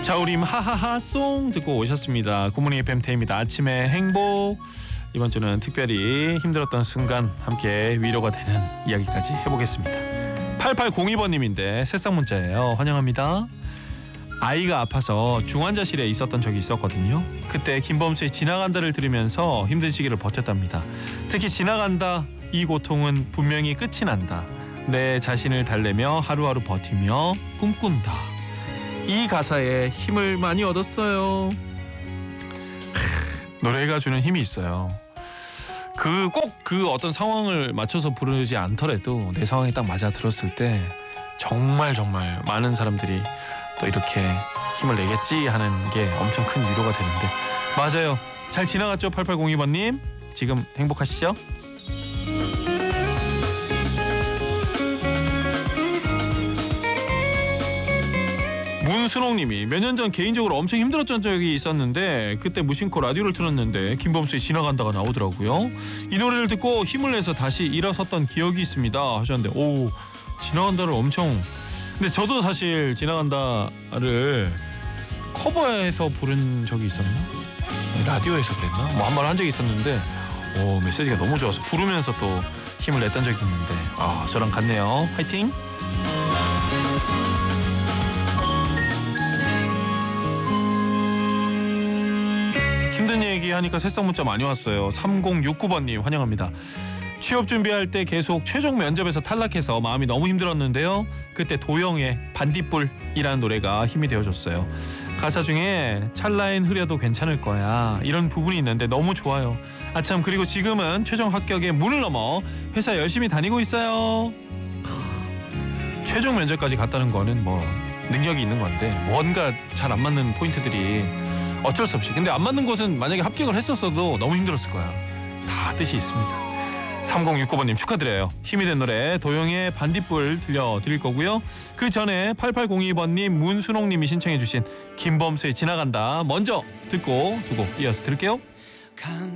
자우림 하하하 송 듣고 오셨습니다. 굿모닝 FM 태입니다. 아침의 행복. 이번 주는 특별히 힘들었던 순간 함께 위로가 되는 이야기까지 해보겠습니다. 8802번님인데 새싹 문자예요. 환영합니다. 아이가 아파서 중환자실에 있었던 적이 있었거든요. 그때 김범수의 지나간다를 들으면서 힘든 시기를 버텼답니다. 특히 지나간다 이 고통은 분명히 끝이 난다. 내 자신을 달래며 하루하루 버티며 꿈꾼다. 이 가사에 힘을 많이 얻었어요. 노래가 주는 힘이 있어요. 꼭 그 어떤 상황을 맞춰서 부르지 않더라도 내 상황에 딱 맞아 들었을 때 정말 많은 사람들이 또 이렇게 힘을 내겠지 하는 게 엄청 큰 위로가 되는데 맞아요. 잘 지나갔죠? 8802번님 지금 행복하시죠? 문순옥님이 몇 년 전 개인적으로 엄청 힘들었던 적이 있었는데 그때 무심코 라디오를 틀었는데 김범수의 지나간다가 나오더라고요. 이 노래를 듣고 힘을 내서 다시 일어섰던 기억이 있습니다 하셨는데 오 지나간다를 엄청 근데 저도 사실 지나간다를 커버해서 부른 적이 있었나? 라디오에서 그랬나? 뭐 한 번 한 적이 있었는데 오 메시지가 너무 좋아서 부르면서 또 힘을 냈던 적이 있는데 아 저랑 같네요. 화이팅! 힘든 얘기 하니까 새싹 문자 많이 왔어요. 3069번님 환영합니다. 취업 준비할 때 계속 최종 면접에서 탈락해서 마음이 너무 힘들었는데요. 그때 도영의 반딧불이라는 노래가 힘이 되어줬어요. 가사 중에 찰나엔 흐려도 괜찮을 거야 이런 부분이 있는데 너무 좋아요. 아참 그리고 지금은 최종 합격의 문을 넘어 회사 열심히 다니고 있어요. 최종 면접까지 갔다는 거는 뭐 능력이 있는 건데 뭔가 잘 안 맞는 포인트들이 어쩔 수 없이 근데 안 맞는 곳은 만약에 합격을 했었어도 너무 힘들었을 거야. 다 뜻이 있습니다. 3069번님 축하드려요. 힘이 된 노래 도영의 반딧불 들려드릴 거고요. 그 전에 8802번님 문순옥님이 신청해 주신 김범수의 지나간다 먼저 듣고 두 곡 이어서 들을게요.